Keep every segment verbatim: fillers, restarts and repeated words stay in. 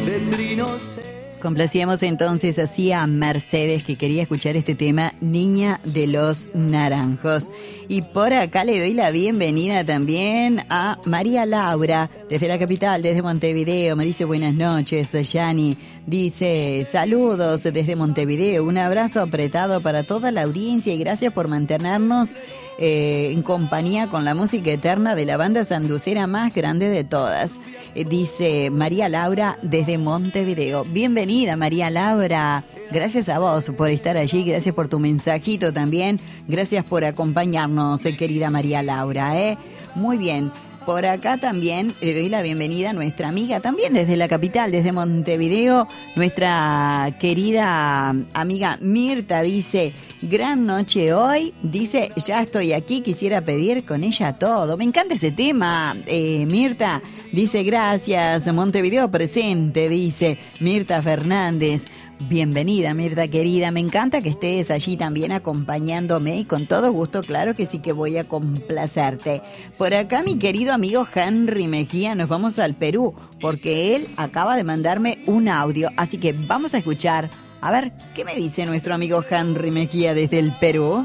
Complacíamos entonces así a Mercedes, que quería escuchar este tema, Niña de los Naranjos. Y por acá le doy la bienvenida también a María Laura, desde la capital, desde Montevideo. Me dice buenas noches, Yani. Dice saludos desde Montevideo, un abrazo apretado para toda la audiencia y gracias por mantenernos eh, en compañía con la música eterna de la banda sanducera más grande de todas. Eh, dice María Laura desde Montevideo. Bienvenida, María Laura. Gracias a vos por estar allí, gracias por tu mensajito también, gracias por acompañarnos, eh, querida María Laura. ¿eh? Muy bien. Por acá también le doy la bienvenida a nuestra amiga, también desde la capital, desde Montevideo, nuestra querida amiga Mirta. Dice, gran noche hoy, dice, ya estoy aquí, quisiera pedir con ella todo. Me encanta ese tema, eh, Mirta. Dice, gracias, Montevideo presente, dice Mirta Fernández. Bienvenida, Mirta querida, me encanta que estés allí también acompañándome y con todo gusto, claro que sí que voy a complacerte. Por acá mi querido amigo Henry Mejía, nos vamos al Perú porque él acaba de mandarme un audio, así que vamos a escuchar, a ver, ¿qué me dice nuestro amigo Henry Mejía desde el Perú?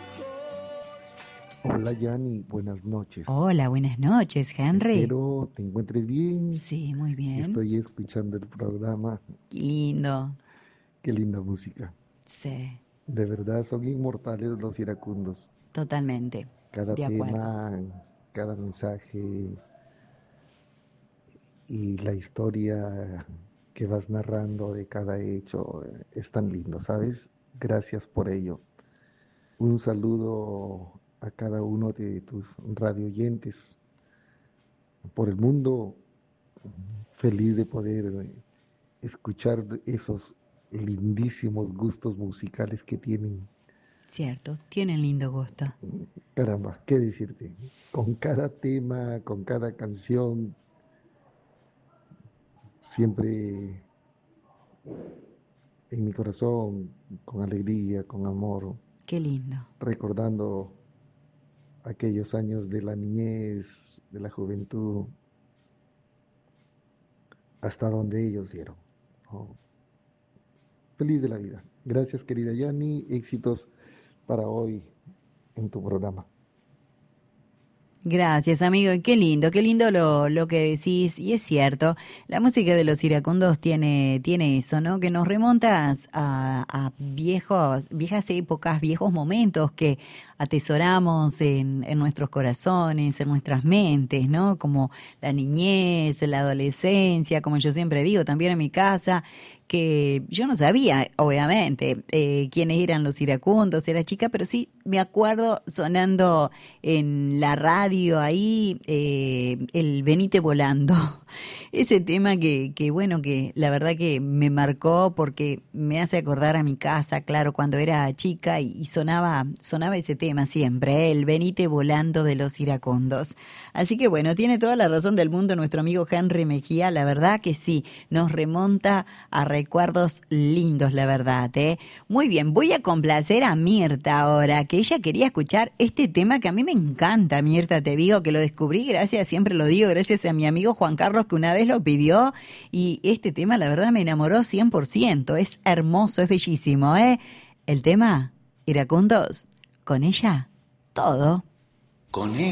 Hola Yani, buenas noches. Hola, buenas noches, Henry. Espero te encuentres bien. Sí, muy bien. Estoy escuchando el programa. Qué lindo. Qué linda música. Sí. De verdad son inmortales los iracundos. Totalmente. Cada de tema, acuerdo. cada mensaje y la historia que vas narrando de cada hecho es tan lindo, ¿sabes? Gracias por ello. Un saludo a cada uno de tus radioyentes por el mundo, feliz de poder escuchar esos lindísimos gustos musicales que tienen. Cierto, tienen lindo gusto. Caramba, ¿qué decirte? Con cada tema, con cada canción, siempre en mi corazón, con alegría, con amor. Qué lindo. Recordando aquellos años de la niñez, de la juventud, hasta donde ellos dieron. Oh. Feliz de la vida. Gracias, querida Yani. Éxitos para hoy en tu programa. Gracias, amigo. Qué lindo, qué lindo lo, lo que decís. Y es cierto, la música de los iracundos tiene, tiene eso, ¿no? Que nos remontas a, a viejos, viejas épocas, viejos momentos que atesoramos en, en nuestros corazones, en nuestras mentes, ¿no? Como la niñez, la adolescencia, como yo siempre digo, también en mi casa, que yo no sabía, obviamente, eh, quiénes eran los iracundos, era chica, pero sí me acuerdo sonando en la radio ahí eh, el Venite Volando. Ese tema que, que, bueno, que la verdad que me marcó porque me hace acordar a mi casa, claro, cuando era chica y, y sonaba, sonaba ese tema siempre, ¿eh? El Venite Volando de los iracundos. Así que bueno, tiene toda la razón del mundo nuestro amigo Henry Mejía, la verdad que sí, nos remonta a recuerdos lindos, la verdad, ¿eh? Muy bien, voy a complacer a Mirta ahora, que ella quería escuchar este tema que a mí me encanta, Mirta, te digo que lo descubrí gracias, siempre lo digo, gracias a mi amigo Juan Carlos, que una vez lo pidió, y este tema la verdad me enamoró cien por ciento, es hermoso, es bellísimo, ¿eh? El tema, Iracundos, con ella, todo. Con ella.